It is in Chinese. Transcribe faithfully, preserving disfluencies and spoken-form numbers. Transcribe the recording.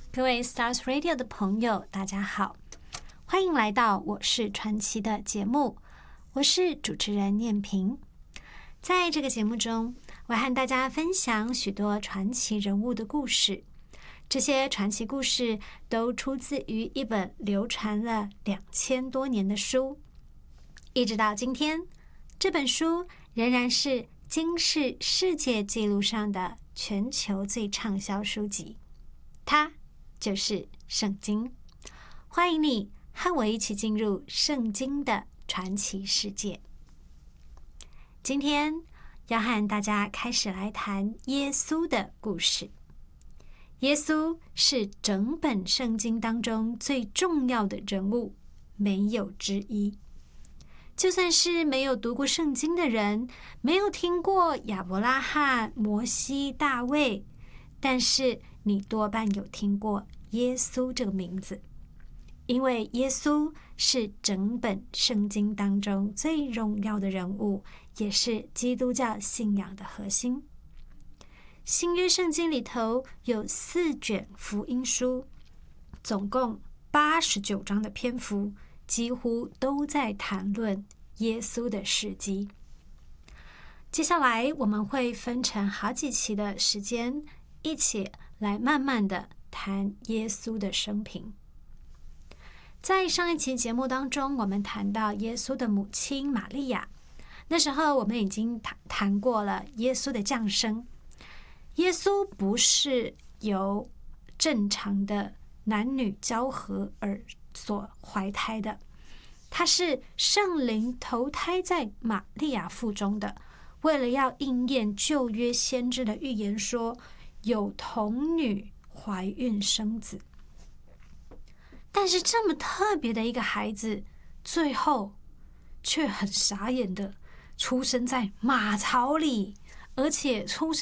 各位 Stars Radio 的朋友，大家好，欢迎来到我是传奇的节目，我是主持人念萍。在这个节目中，我和大家分享许多传奇人物的故事，这些传奇故事都出自于一本流传了两千多年的书，一直到今天，这本书仍然是金氏世界纪录上的全球最畅销书籍，它就是圣经。欢迎你和我一起进入圣经的传奇世界。今天要和大家开始来谈耶稣的故事。耶稣是整本圣经当中最重要的人物，没有之一。就算是没有读过圣经的人，没有听过亚伯拉罕、摩西、大卫，但是你多半有听过耶稣这个名字，因为耶稣是整本圣经当中最荣耀的人物，也是基督教信仰的核心。新约圣经里头有四卷福音书，总共八十九章的篇幅，几乎都在谈论耶稣的事迹。接下来我们会分成好几期的时间，一起来慢慢的谈耶稣的生平。在上一期节目当中，我们谈到耶稣的母亲玛利亚，那时候我们已经谈谈过了耶稣的降生。耶稣不是由正常的男女交合而所怀胎的，他是圣灵投胎在玛利亚腹中的，为了要应验旧约先知的预言说，有童女怀孕生子。但是这么特别的一个孩子，最后却很傻眼的出生在马槽里，而且出生